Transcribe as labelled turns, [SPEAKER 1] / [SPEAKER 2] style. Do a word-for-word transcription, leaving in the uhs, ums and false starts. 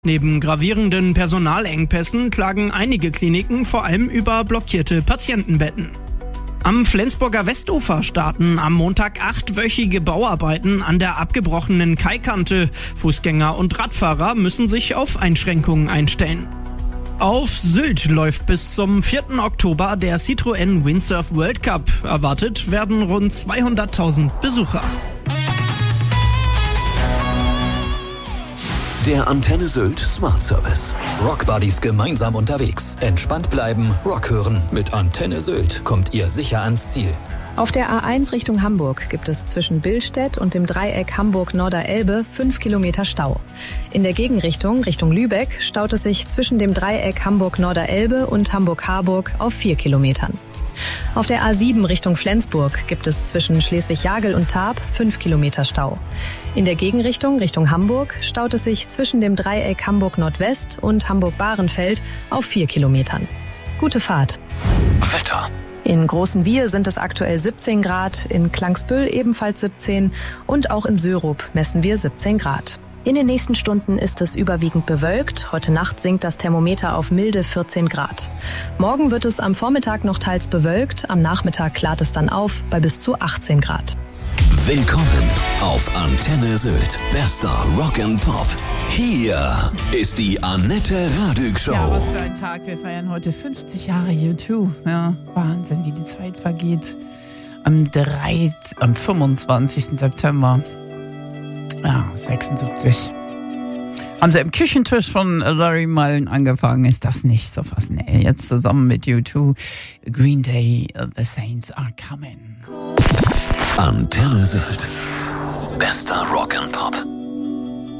[SPEAKER 1] Neben gravierenden Personalengpässen klagen einige Kliniken vor allem über blockierte Patientenbetten. Am Flensburger Westufer starten am Montag achtwöchige Bauarbeiten an der abgebrochenen Kaikante. Fußgänger und Radfahrer müssen sich auf Einschränkungen einstellen. Auf Sylt läuft bis zum vierten Oktober der Citroën Windsurf World Cup. Erwartet werden rund zweihunderttausend Besucher.
[SPEAKER 2] Der Antenne Sylt Smart Service. Rockbuddies gemeinsam unterwegs. Entspannt bleiben, Rock hören. Mit Antenne Sylt kommt ihr sicher ans Ziel.
[SPEAKER 3] Auf der A eins Richtung Hamburg gibt es zwischen Billstedt und dem Dreieck Hamburg-Norder-Elbe fünf Kilometer Stau. In der Gegenrichtung, Richtung Lübeck, staut es sich zwischen dem Dreieck Hamburg-Norder-Elbe und Hamburg-Harburg auf vier Kilometern. Auf der A sieben Richtung Flensburg gibt es zwischen Schleswig-Jagel und Tarp fünf Kilometer Stau. In der Gegenrichtung Richtung Hamburg staut es sich zwischen dem Dreieck Hamburg-Nordwest und Hamburg-Bahrenfeld auf vier Kilometern. Gute Fahrt.
[SPEAKER 2] Wetter.
[SPEAKER 3] In Großenwier sind es aktuell siebzehn Grad, in Klangsbüll ebenfalls siebzehn und auch in Sörup messen wir siebzehn Grad. In den nächsten Stunden ist es überwiegend bewölkt. Heute Nacht sinkt das Thermometer auf milde vierzehn Grad. Morgen wird es am Vormittag noch teils bewölkt, am Nachmittag klart es dann auf bei bis zu achtzehn Grad.
[SPEAKER 2] Willkommen auf Antenne Sylt. Bester Rock and Pop. Hier ist die Annette Radig Show.
[SPEAKER 4] Ja, was für ein Tag. Wir feiern heute fünfzig Jahre U zwei. Ja, Wahnsinn, wie die Zeit vergeht. Am, drei, am fünfundzwanzigsten September. Ja, sechsundsiebzig. Haben sie im Küchentisch von Larry Mullen angefangen, ist das nicht zu fassen. Nee, jetzt zusammen mit U zwei, Green Day, The Saints Are Coming.
[SPEAKER 2] Antenne Sylt. Bester Rock and Pop.